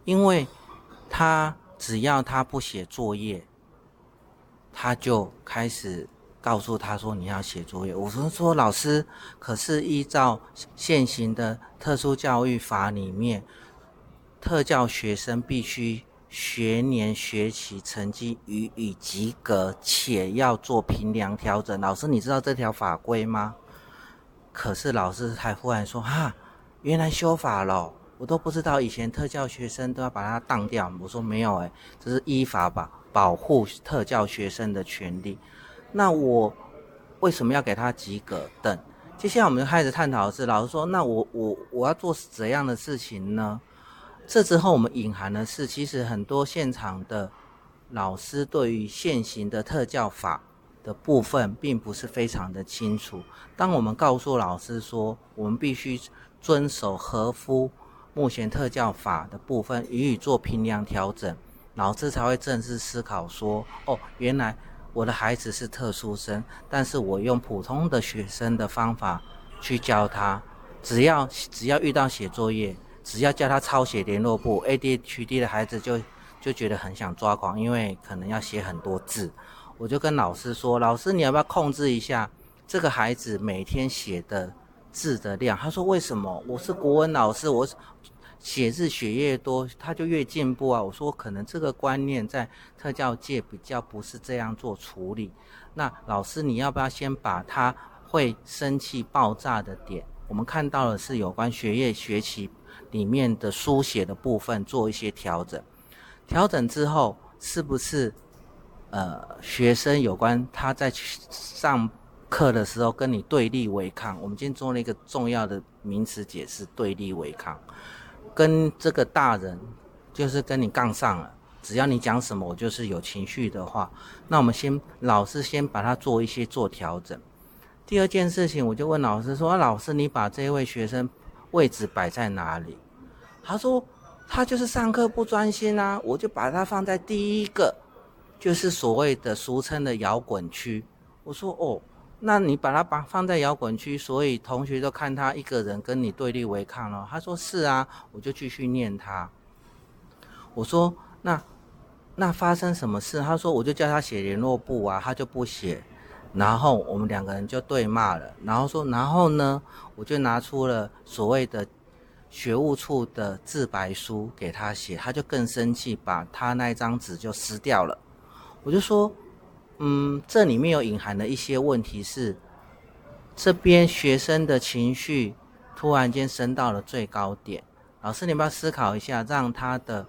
因为他只要他不写作业，他就开始告诉他说你要写作业。我说老师，可是依照现行的特殊教育法里面，特教学生必须学年学期成绩予以及格，且要做评量调整。老师，你知道这条法规吗？可是老师还忽然说原来修法了，我都不知道，以前特教学生都要把它当掉。我说没有这是依法保护特教学生的权利。那我为什么要给他及格等？接下来我们就开始探讨的是，老师说那我要做怎样的事情呢？这之后我们隐含的是，其实很多现场的老师对于现行的特教法的部分并不是非常的清楚。当我们告诉老师说我们必须遵守合乎目前特教法的部分予以做评量调整，老师才会正式思考说原来我的孩子是特殊生，但是我用普通的学生的方法去教他，只要遇到写作业，只要叫他抄写联络簿， ADHD 的孩子就觉得很想抓狂，因为可能要写很多字。我就跟老师说，老师你要不要控制一下这个孩子每天写的字的量？他说为什么？我是国文老师，我写字写越多他就越进步啊。我说可能这个观念在特教界比较不是这样做处理。那老师你要不要先把他会生气爆炸的点，我们看到的是有关学业学期里面的书写的部分做一些调整之后，是不是学生有关他在上课的时候跟你对立违抗？我们今天做了一个重要的名词解释，对立违抗。跟这个大人就是跟你杠上了，只要你讲什么我就是有情绪的话，那我们老师先把它做调整。第二件事情，我就问老师说老师你把这位学生位置摆在哪里？他说他就是上课不专心啊，我就把他放在第一个，就是所谓的俗称的摇滚区。我说那你把他放在摇滚区，所以同学都看他一个人跟你对立违抗了。他说是啊，我就继续念他。我说那发生什么事？他说我就叫他写联络簿啊，他就不写，然后我们两个人就对骂了。然后呢，我就拿出了所谓的学务处的自白书给他写，他就更生气，把他那一张纸就撕掉了。我就说这里面有隐含的一些问题是，这边学生的情绪突然间升到了最高点，老师你要不要思考一下，让他的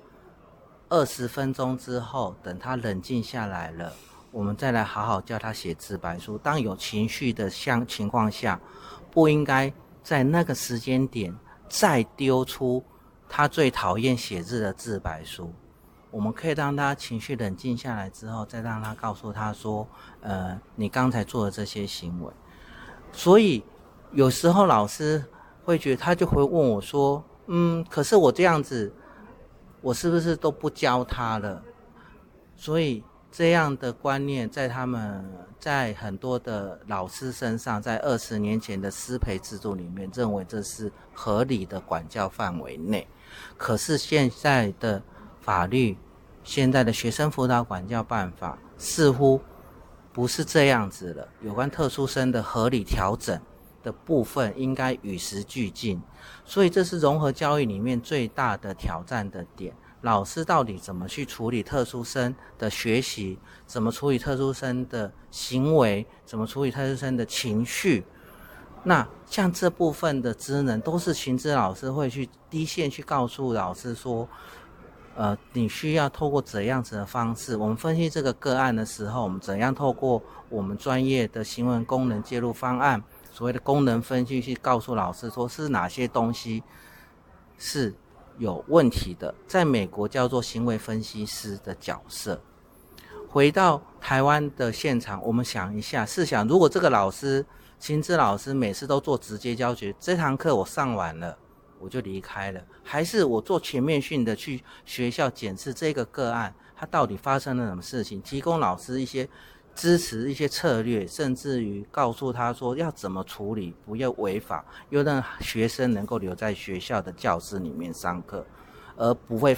20分钟之后，等他冷静下来了，我们再来好好叫他写自白书。当有情绪的情况下，不应该在那个时间点再丢出他最讨厌写字的自白书。我们可以让他情绪冷静下来之后，再让他告诉他说你刚才做的这些行为。所以有时候老师会觉得，他就会问我说可是我这样子我是不是都不教他了？所以这样的观念在很多的老师身上，在20年前的师培制度里面认为这是合理的管教范围内。可是现在的法律，现在的学生辅导管教办法似乎不是这样子了。有关特殊生的合理调整的部分应该与时俱进，所以这是融合教育里面最大的挑战的点。老师到底怎么去处理特殊生的学习，怎么处理特殊生的行为，怎么处理特殊生的情绪？那像这部分的职能都是情资老师会去第一线去告诉老师说你需要透过怎样子的方式。我们分析这个个案的时候，我们怎样透过我们专业的行为功能介入方案，所谓的功能分析，去告诉老师说是哪些东西是有问题的。在美国叫做行为分析师的角色。回到台湾的现场，我们想一下，试想如果这个老师亲子老师每次都做直接教学，这堂课我上完了我就离开了，还是我做全面性的去学校检视这个个案它到底发生了什么事情，提供老师一些支持，一些策略，甚至于告诉他说要怎么处理，不要违法，又让学生能够留在学校的教室里面上课，而不会